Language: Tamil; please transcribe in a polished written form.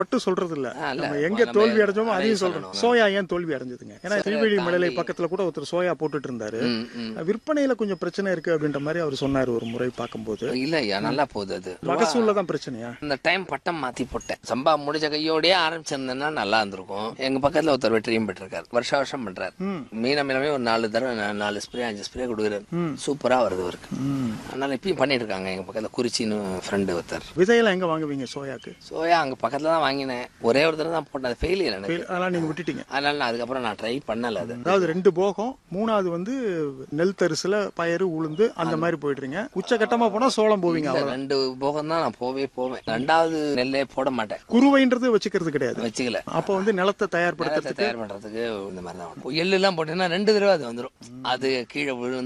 மட்டும் சொல்றது இல்ல, நம்ம எங்க தோல்வி அடைஞ்சோமோ அதையும் சொல்றோம். சோயா ஏன் தோல்வி அடைஞ்சதுங்க? ஏன்னா திருவேலி மலை பக்கத்துல கூட ஒருத்தர் சோயா போட்டுட்டு இருந்தாரு. விற்பனையில கொஞ்சம் பிரச்சனை இருக்கு அப்படின்ற மாதிரி அவர் சொன்னாரு ஒரு முறை பார்க்கும்போது. இல்லையா, நல்லா போகுது. அது மகசூல்ல தான் பிரச்சனையா? இந்த டைம் பட்டம் மாத்தி போட்டேன். சம்பா முடிஞ்ச கையோடய ஆரம்பிச்சிருந்தேன்னா நல்லா இருந்திருக்கும். எங்க பக்கத்துல ஒருத்தர் வெற்றியும் பெற்றிருக்காரு, வருஷம் பண்றாரு. மீனமே ஒரு 4 தடவை 4 ஸ்ப்ரே 5 ஸ்ப்ரே கொடுக்குறாரு. சூப்பரா வருது இருக்கு. அதனால இப்பயும் பண்ணிட்டு இருக்காங்க எங்க பக்கத்துல. குறிச்சின்னு ஃப்ரெண்டு ஒருத்தர். விதையெல்லாம் எங்க வாங்குவீங்க சோயாக்கு? சோயா அங்க பக்கத்துல தான் வாங்கினேன். ஒரே ஒரு தடவை தான் போட்டேன், அது ஃபெயிலியர் எனக்கு. அதெல்லாம் நீங்க விட்டுட்டீங்க? அதனால நான் அதுக்கப்புறம் நான் ட்ரை பண்ணல. அது அதாவது 2 போகம், 3வது வந்து நெல் தரிசுல பயறு உளுந்து அந்த மாதிரி போயிடுறீங்க. உச்சகட்டமா போனா சோளம் போவீங்க. 2 போகம் தான் நான் போவேன். 2வது நெல்லே போட மாட்டேன். குருவைன்றது வச்சுக்கிறது கிடையாது. வச்சுக்கல. அப்ப வந்து நிலத்தை தயார் பண்றதுக்கு இந்த மாதிரி தான். எள்ளு எல்லாம் போட்டீங்கன்னா 2 தடவை அது வந்துடும். அது கீழே விழுந்து